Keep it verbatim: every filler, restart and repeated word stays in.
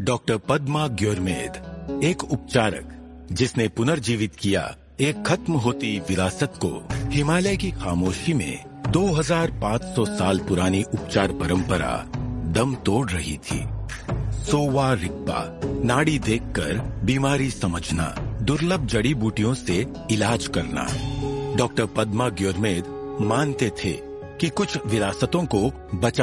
Doctor Padma ग्योरमेद, एक उपचारक जिसने पुनर्जीवित किया एक खत्म होती विरासत को। हिमालय की खामोशी में दो हज़ार पाँच सौ साल पुरानी उपचार परंपरा दम तोड़ रही थी। सोवा रिग्पा, नाड़ी देखकर बीमारी समझना, दुर्लभ जड़ी बूटियों से इलाज करना। डॉक्टर पद्मा ग्योरमेद मानते थे कि कुछ विरासतों को बचा